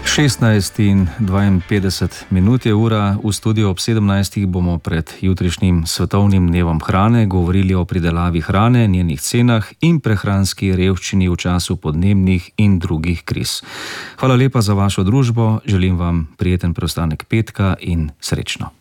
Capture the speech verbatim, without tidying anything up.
šestnajst in dvainpetdeset minut je ura, v studiu ob sedemnajstih bomo pred jutrišnjim svetovnim dnevom hrane govorili o pridelavi hrane, njenih cenah in prehranski revščini v času podnebnih in drugih kriz. Hvala lepa za vašo družbo, želim vam prijeten preostanek petka in srečno.